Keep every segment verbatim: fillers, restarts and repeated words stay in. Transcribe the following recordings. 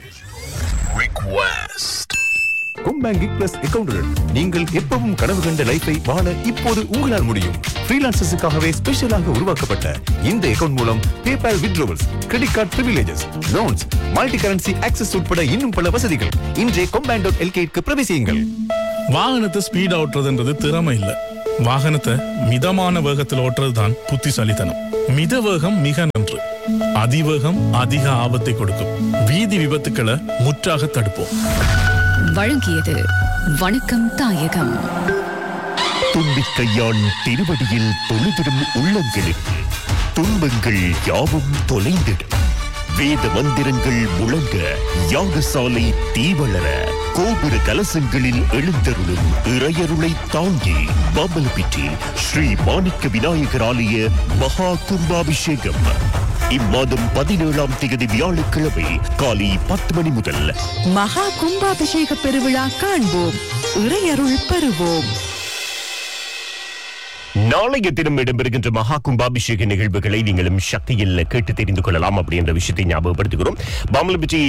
Request. Combank Gig Plus அக்கவுண்டுடன் நீங்கள் எப்பவும் கனவு கண்ட லைஃபை வாழ இப்போது உங்களால் முடியும். ஃப்ரீலான்சர்ஸுக்காகவே ஸ்பெஷலாக உருவாக்கப்பட்ட இந்த அக்கவுண்ட் மூலம் PayPal withdrawals, credit card privileges, loans, multi currency access உட்பட இன்னும் பல வசதிகள். இன்றே combank dot l k க்கு பிரவேசியுங்கள். வாகனத்தை ஸ்பீட் ஓட்டுறதுன்றது திறமை இல்ல. வாகனத்தை மிதமான வேகத்தில் ஓட்டுறது தான் புத்திசாலித்தனம். மித வேகம் மிக நன்று, அதிவேகம் அதிக ஆபத்தை கொடுக்கும். வீதி விபத்துக்களை முற்றாக தடுப்போம். வழங்கியது வணக்கம் தாயகம். தும்பிக்கையான் திருவடியில் தொழுதிடும் உள்ளங்களுக்கு துன்பங்கள் யாவும் தொலைந்திடும். வேத மந்திரங்கள் முழங்க, யாகசாலை தீவளர, கோபுர கலசங்களில் எழுந்தருளும் இறையருளை தாங்கி பம்பலப்பிட்டி ஸ்ரீ மாணிக்க விநாயகர் ஆலய மகா கும்பாபிஷேகம் இம்மாதம் பதினேழாம் தேதி வியாழக்கிழமை காலை பத்து மணி முதல் மகா கும்பாபிஷேக பெருவிழா காண்போம், இறையருள் பெறுவோம். நாளைய தினம் இடம்பெறுகின்ற மகா கும்பாபிஷேக நிகழ்வுகளை நீங்களும் சக்தியில் கேட்டு தெரிந்து கொள்ளலாம் அப்படின்ற விஷயத்தை ஞாபகப்படுத்துகிறோம். பாமலபிட்டி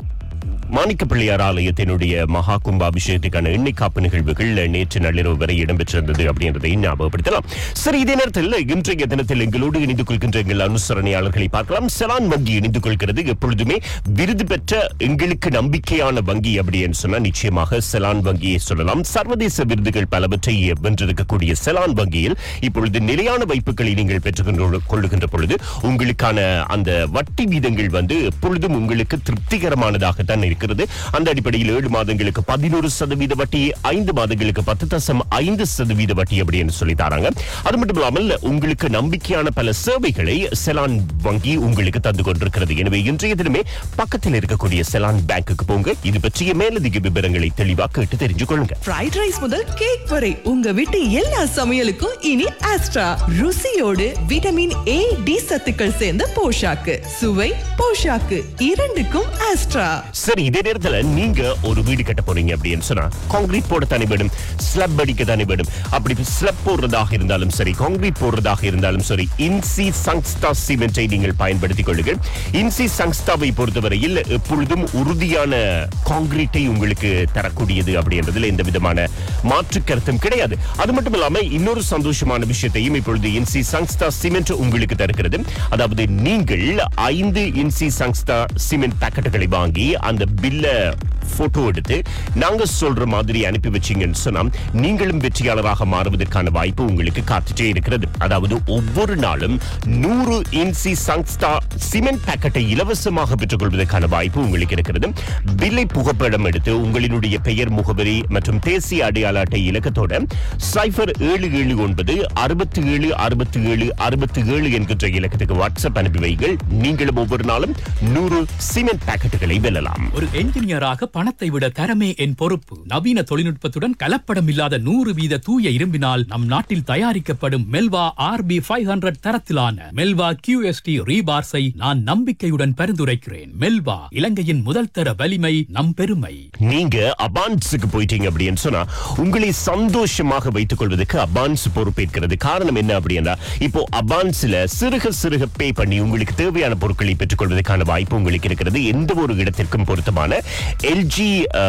மாணிக்க பிள்ளையார் ஆலயத்தினுடைய மகா கும்பாபிஷேகத்துக்கான எண்ணெய் காப்பு நிகழ்வுகள் நேற்று நள்ளிரவு வரை இடம்பெற்றிருந்தது அப்படின்றதை ஞாபகப்படுத்தலாம். சரி, இதே நேரத்தில் இன்றைய தினத்தில் எங்களோடு இணைந்து கொள்கின்ற எங்கள் அனுசரணையாளர்களை பார்க்கலாம். செலான் வங்கி இணைந்து கொள்கிறது. எப்பொழுதுமே விருது பெற்ற எங்களுக்கு நம்பிக்கையான வங்கி அப்படின்னு சொன்னா நிச்சயமாக செலான் வங்கியை சொல்லலாம். சர்வதேச விருதுகள் பலவற்றை வென்றிருக்கக்கூடிய செலான் வங்கியில் இப்பொழுது நிலையான வைப்புகளை நீங்கள் பெற்றுக் கொள்ளுகின்ற பொழுது உங்களுக்கான அந்த வட்டி வீதங்கள் வந்து எப்பொழுதும் உங்களுக்கு திருப்திகரமானதாகத்தான் இருக்கிறது. அந்த அடிப்படையில் ஏழு மாதங்களுக்கு பதினோரு சதவீத வட்டி, ஐந்து மாதங்களுக்கு பத்து தசம் ஐந்து சதவீத வட்டி அப்படின்னு சொல்லி தராங்க. அது மட்டும் இல்லாமல் உங்களுக்கு நம்பிக்கையான பல சேவைகளை செலான் வங்கி உங்களுக்கு தந்து கொண்டிருக்கிறது. எனவே இன்றைய தினமே பக்கத்தில் இருக்கக்கூடிய செலான் பேங்குக்கு போங்க. இது பற்றிய மேலதிக விவரங்களை தெளிவாக கேட்டு தெரிஞ்சு கொள்ளுங்க. ஃப்ரைட் ரைஸ் முதல் கேக் வரை உங்க வீட்டு எல்லா சமையலுக்கும் இனி ஆஸ்ட்ரா. ருசியோடு விட்டமின் ஏ டி சத்துக்கள் சேர்ந்த போஷாக்கு, சுவை போஷாக்கு இரண்டுக்கும் ஆஸ்ட்ரா. சரி, இதே நேரத்தில் நீங்க ஒரு வீடு கட்ட போறீங்க அப்படின்னு சொன்னா கான்கிரீட் போட தானே வேணும், ஸ்லப் அடிக்க தானே வேணும். அப்படி ஸ்லப் போடுறதாக இருந்தாலும் சரி, கான்கிரீட் போடுறதாக இருந்தாலும் சரி, இன்சி சங்ஸ்தா சிமெண்டை நீங்கள் பயன்படுத்திக் கொள்ளுங்கள். இன்சி சங்ஸ்தாவை பொறுத்தவரையில் எப்பொழுதும் உறுதியான கான்கிரீட்டை உங்களுக்கு தரக்கூடியது அப்படின்றதுல எந்த விதமான மாற்று கருத்தும் கிடையாது. அது மட்டும் இல்லாம இன்னொரு சந்தோஷமான விஷயத்தையும் இப்பொழுது இன்சி சங்ஸ்தா சிமெண்ட் உங்களுக்கு தருகிறது. அதாவது நீங்கள் ஐந்து இன்சி சங்ஸ்தா சிமெண்ட் பாக்கெட்டுகளை வாங்கி அந்த பில்ல போட்டோ எடுத்து நாங்க சொல்ற மாதிரி அனுப்பி வச்சீங்கன்னு சொன்னா நீங்களும் வெற்றியாளராக மாறுவதற்கான வாய்ப்பு உங்களுக்கு காத்துட்டே இருக்கிறது. அதாவது ஒவ்வொரு நாளும் நூறு இன்சி சங்ஸ்தா சிமெண்ட் பாக்கெட்டை இலவசமாக பெற்றுக் கொள்வதற்கான வாய்ப்பு உங்களுக்கு இருக்கிறது. பில்லை புகைப்படம் எடுத்து உங்களினுடைய பெயர், முகவரி மற்றும் தேசிய அடையாள அட்டை இலக்கத்தோட சைபர் ஏழு ஏழு ஒன்பது அறுபத்தி ஏழு அறுபத்தி ஏழு அறுபத்தி ஏழு என்கின்ற இலக்கத்துக்கு வாட்ஸ்அப் அனுப்பி வைங்கள். நீங்களும் ஒவ்வொரு நாளும் நூறு சிமெண்ட் பாக்கெட்டுகளை வெல்லலாம். ஒரு என்ஜினியராக பணத்தை விட தரமே என் பொறுப்பு. நவீன தொழில்நுட்பத்துடன் கலப்படம் இல்லாத நூறு வீத தூய இரும்பினால் நம் நாட்டில் தயாரிக்கப்படும் மெல்வா ஆர் பி ஐந்து நூறு தரத்திலான மெல்வா கியூஎஸ்டி ரீபார்ஸை நான் நம்பிக்கையுடன் பரிந்துரைக்கிறேன். மெல்வா, இலங்கையின் முதல் தர வலிமை, நம் பெருமை. நீங்க அபான்ஸுக்கு போயிட்டீங்க அப்படின்னு சொன்னா உங்களை சந்தோஷமாக வைத்துக் கொள்வதற்கு அபான்ஸ் பொறுப்பேற்கிறது. காரணம் என்ன அப்படின்னா, இப்போ அபான்ஸ்ல சிறுக சிறுக பே பண்ணி உங்களுக்கு தேவையான பொருட்களை பெற்றுக் கொள்வதற்கான வாய்ப்பு உங்களுக்கு இருக்கிறது. எந்த ஒரு இடத்திற்கும் பொருத்தமான எல்ஜி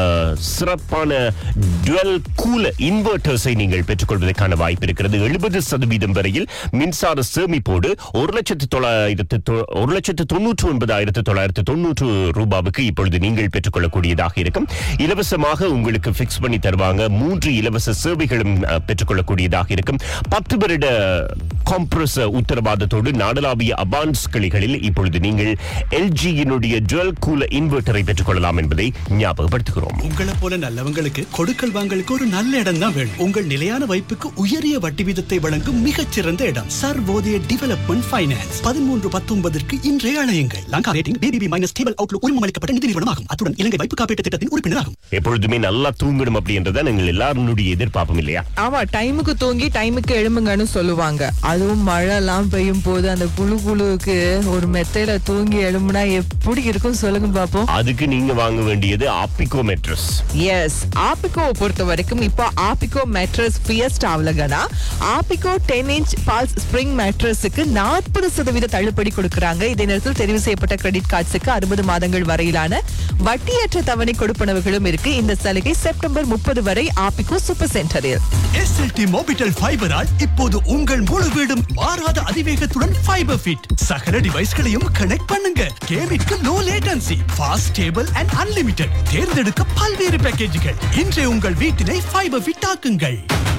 சிறப்பான டுவெல் கூல் இன்வெர்டர்ஸை நீங்கள் பெற்றுக்கொள்வதற்கான வாய்ப்பு இருக்கிறது. எழுபது சதவீதம் வரையில் மின்சார சேமிப்போடு ஒரு லட்சத்து தொள்ளாயிரத்து ஒரு லட்சத்து தொன்னூற்று ஒன்பதாயிரத்து தொள்ளாயிரத்து தொன்னூற்று ரூபாவுக்கு இப்பொழுது நீங்கள் பெற்றுக்கொள்ளக்கூடியதாக இருக்கும். இலவசமாக உங்களுக்கு பிக்ஸ் பண்ணி தருவாங்க. மூன்று இலவச சேவைகளும் பெற்றுக்கொள்ளக்கூடியதாக இருக்கும். பத்து வருட காம்ப்ரஸர் உத்தரவாதத்தோடு நாடளாவிய அபான்ஸ் கிளைகளில் இப்பொழுது நீங்கள் எல்ஜியினுடைய டுவெல் கூல் இன்வெர்டரை பெற்றுக்கொள்ளலாம் என்பதை ஞாபகப்படுத்துகிறோம். உங்களை போல நல்லவங்களுக்கு கொடுக்கல் வாங்கலுக்கு ஒரு நல்ல இடம் தான் வேணும். உங்கள் நிலையான வைப்புக்கு உயரிய வட்டி வீதத்தை வழங்கும் மிகச்சிறந்த இடம் சர்வோதய டெவலப்மெண்ட் ஃபைனான்ஸ். பதிமூன்று பத்தொன்பதற்கு இன்றே அழையுங்கள். Lanka rating PPP minus stable Outlook உரிமளிக்கப்பட்ட நிதி நிறுவனமாகும். அத்துடன் இலங்கை வைப்பு காப்பீட்டு திட்டத்தின் உறுப்பினராகும். எப்பொழுதுமே நல்லா தூங்கணும் அப்படின்றத நீங்கள் எல்லாருடைய எதிர்பார்ப்பும் இல்லையா? ஆமா, டைமுக்கு தூங்கி டைமுக்கு எழும்புங்கன்னு சொல்லுவாங்க. அதுவும் மழை எல்லாம் பெய்யும் போது அந்த குழு குழுவுக்கு ஒரு மெத்தையில தூங்கி எழும்புனா எப்படி இருக்கும் சொல்லுங்க பாப்போம். அதுக்கு நீங்க வாங்க வேண்டியது ஆப்பிகோ மேட்ரஸ். எஸ், ஆப்பிகோ பொறுத்த வரைக்கும் இப்போ ஆப்பிகோ mattress ஃபியஸ்டாவுலகனா ஆப்பிகோ ten inch balls spring மேட்ரஸுக்கு நாற்பது சதவீத தள்ளுபடி கொடுக்கறாங்க. கொடுத்திருக்காங்க. இதே நேரத்தில் தெரிவு செய்யப்பட்ட கிரெடிட் கார்ட்ஸுக்கு அறுபது மாதங்கள் வரையிலான வட்டியற்ற தவணை கொடுப்பனவுகளும் இருக்கு. இந்த சலுகை செப்டம்பர் முப்பது வரை ஆபிகோ சூப்பர் சென்டரில். எஸ்எல்டி மோபிடெல் ஃபைபரால் இப்போது உங்கள் முழு வீடும் மாறாத அதிவேகத்துடன் ஃபைபர் ஃபிட். சகல டிவைஸ்களையும் கனெக்ட் பண்ணுங்க. கேமிற்கு low latency, fast, stable and unlimited. தேர்ந்தெடுக்க பல்வேறு பேக்கேஜுகள். இன்றே உங்கள் வீட்டினை ஃபைபர் ஃபிட் ஆக்குங்கள்.